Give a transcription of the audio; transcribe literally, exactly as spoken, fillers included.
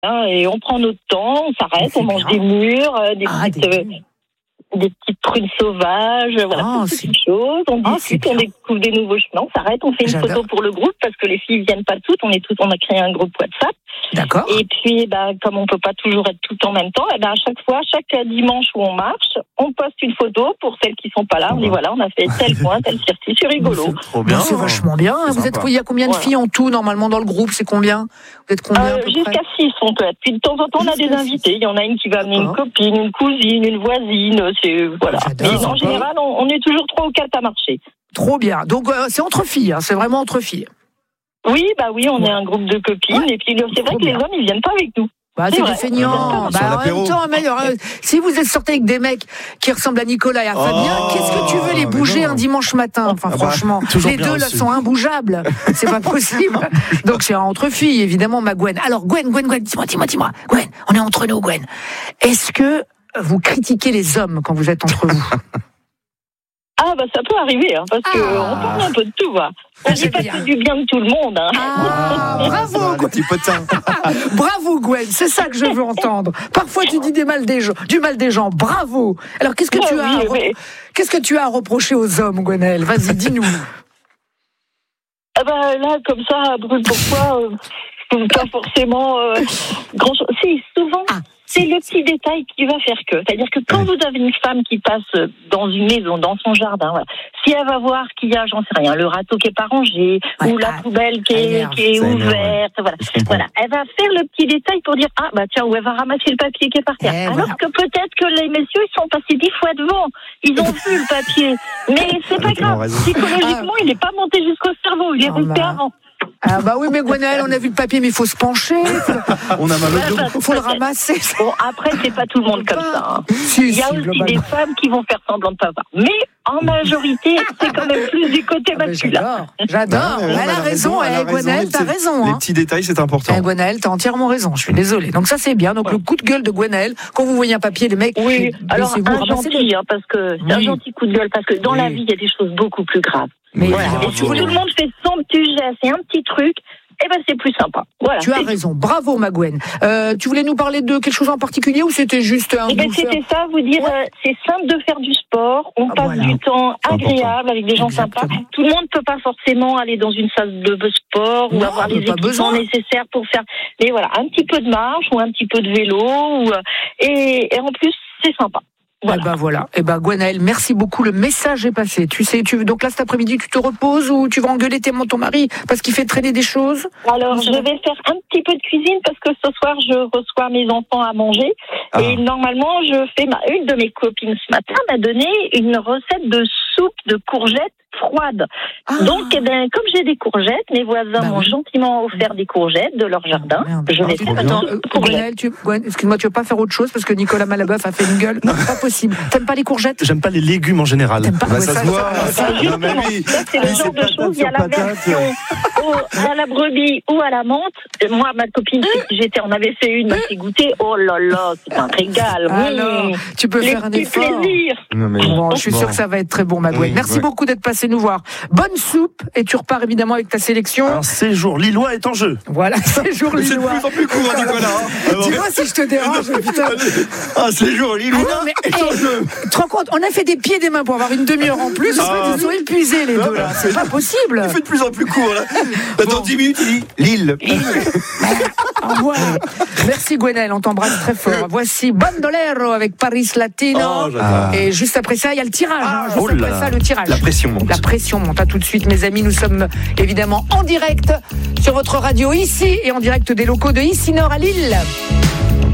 hein, et on prend notre temps, on s'arrête, on, on mange bien. des mûres, euh, des ah, petites... Des... Euh, des petites prunes sauvages, voilà, oh, toutes petites choses. On oh, discute, on découvre des nouveaux chemins, on s'arrête, on fait une J'adore. photo pour le groupe parce que les filles viennent pas toutes. On est toutes, on a créé un groupe WhatsApp. D'accord. Et puis, bah, comme on peut pas toujours être tout en même temps, et ben à chaque fois, chaque dimanche où on marche, on poste une photo pour celles qui sont pas là. On dit voilà, on a fait tel point, tel circuit, c'est rigolo. C'est trop bien. C'est vachement bien. C'est Vous êtes, il y a combien de voilà. filles en tout normalement dans le groupe? C'est combien? Vous êtes combien euh, Jusqu'à six, on peut être. Puis de temps en temps, on a des invités. Il y en a une qui va amener une copine, une cousine, une voisine. C'est voilà. Mais en général, on, on est toujours trois ou quatre à marcher. Trop bien. Donc euh, c'est entre filles, hein, c'est vraiment entre filles. Oui, bah oui, on ouais. est un groupe de copines. Ouais. Et puis c'est vrai Trop que bien. les hommes, ils viennent pas avec nous. Bah, c'est, c'est des feignants. Bah, en même temps, mais, euh, si vous êtes sorti avec des mecs qui ressemblent à Nicolas et à Fabien, oh, qu'est-ce que tu veux les bouger un dimanche matin? Enfin, ah franchement, bah, les deux là sont imbougeables. C'est pas possible. Donc, c'est entre filles, évidemment, ma Gwen. Alors, Gwen, Gwen, Gwen, dis-moi, dis-moi, dis-moi. Gwen, on est entre nous, Gwen. Est-ce que vous critiquez les hommes quand vous êtes entre vous? Ah, bah, ça peut arriver, hein, parce qu'on ah. parle un peu de tout, hein. On dit pas que du bien de tout le monde, hein. Ah, bravo, Gwen. Petit potin. Bravo, Gwen. C'est ça que je veux entendre. Parfois, tu dis des mal des gens, du mal des gens. Bravo. Alors, qu'est-ce que ouais, tu as, oui, à... oui. qu'est-ce que tu as à reprocher aux hommes, Gwenaëlle? Vas-y, dis-nous. Ah, bah, là, comme ça, brûle pourquoi, euh, pas forcément, euh, grand chose. Si, souvent. Ah. C'est le petit détail qui va faire que. C'est-à-dire que quand vous avez une femme qui passe dans une maison, dans son jardin, voilà, si elle va voir qu'il y a, j'en sais rien, le râteau qui est pas rangé, ouais, ou la poubelle qui est, qui est ouverte, voilà, voilà, elle va faire le petit détail pour dire, ah, bah tiens, ou elle va ramasser le papier qui est par terre. Et Alors voilà. que peut-être que les messieurs, ils sont passés dix fois devant. Ils ont vu le papier. Mais c'est pas grave. Psychologiquement, ah. il n'est pas monté jusqu'au cerveau. Il est resté ah, avant. Ah bah oui, mais Gwenaëlle, on a vu le papier, mais il faut se pencher. On a mal au dos. Il faut le ramasser. Bon, après, c'est pas tout le monde comme ça. Hein. Si, il y a si, aussi globalement. des femmes qui vont faire semblant de pas voir. Mais en majorité, c'est quand même plus du côté ah masculin. J'adore. J'adore. Ouais, elle, elle a raison. raison. Elle, Gwenaëlle, t'as raison. Les hein. petits détails, c'est important. Eh, Gwenaëlle, t'as entièrement raison. Je suis désolée. Donc ça, c'est bien. Donc ouais. le coup de gueule de Gwenaëlle, quand vous voyez un papier, les mecs. Oui, alors un gentil, hein, parce que c'est oui. un gentil coup de gueule, parce que dans oui. la vie, il y a des choses beaucoup plus graves. Mais voilà. Et si tout le monde fait son petit geste, c'est un petit truc. Eh ben c'est plus sympa. Voilà. Tu as raison. Bravo, ma Gwen. Euh, tu voulais nous parler de quelque chose en particulier ou c'était juste un. Eh ben c'était ça. Vous dire, ouais. euh, c'est simple de faire du sport. On ah, passe voilà. du temps agréable avec des gens Exactement. sympas. Tout le monde ne peut pas forcément aller dans une salle de sport non, ou avoir les équipements nécessaires pour faire. Mais voilà, un petit peu de marche ou un petit peu de vélo ou et, et en plus c'est sympa. Voilà. Eh ben voilà. Eh ben Gwenaëlle, merci beaucoup. Le message est passé. Tu sais, tu donc là cet après-midi, tu te reposes ou tu vas engueuler tes, ton mari parce qu'il fait traîner des choses? Alors je vais faire un petit peu de cuisine parce que ce soir je reçois mes enfants à manger ah. et normalement je fais ma une de mes copines ce matin m'a donné une recette de soupe de courgettes froides. Ah. Donc eh ben comme j'ai des courgettes, mes voisins bah, m'ont oui. gentiment offert des courgettes de leur jardin. Ah, je vais faire Attends, euh, Gwenaëlle, tu Gwen, excuse-moi, tu veux pas faire autre chose parce que Nicolas Malabeuf a fait une gueule? Non, pas possible. T'aimes pas les courgettes? J'aime pas les légumes en général. T'aimes pas bah, ouais, ça, ça se voit. Ça, ça, non, mais oui. Ça, c'est le genre de choses. Il y a la version au, à la brebis ou à la menthe. Moi, ma copine, j'étais, on avait fait une, m'a fait goûter. Oh là là, c'est un régal. Alors, oui. tu peux les faire un effort. Plaisir. Non, mais bon, je suis bon. sûre que ça va être très bon, ma Gwen. Oui, Merci ouais. beaucoup d'être passé nous voir. Bonne soupe et tu repars évidemment avec ta sélection. Un séjour lillois est en jeu. Voilà, séjour lillois. C'est de plus en plus court, Nicolas. Hein. Dis-moi si je te dérange, putain. Un séjour lillois ah non, mais, est en jeu. Tu te rends compte, on a fait des pieds et des mains pour avoir une demi-heure en plus. Ah. Ils sont épuisés les deux là. C'est pas possible. Il fait de plus en plus court là. Dans bon. dix minutes, il dit Lille. Au revoir. Merci Gwenaëlle, on t'embrasse très fort. Voici Bandolero avec Paris Latino. Oh, et juste après ça, il y a le tirage. Ah, hein. Juste oh après là. ça, le tirage. La pression monte. La pression monte. À tout de suite, mes amis. Nous sommes évidemment en direct sur votre radio ici et en direct des locaux de Ici Nord à Lille.